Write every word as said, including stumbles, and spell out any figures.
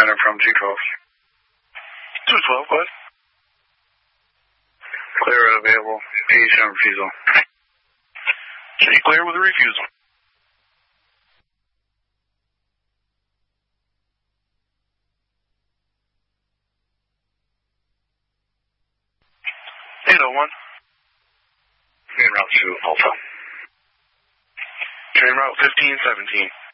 center from two twelve. two twelve, go ahead. Clear available. Patient refusal. Okay, clear with a refusal. eight oh one. Main route to Alpha. Train route fifteen seventeen.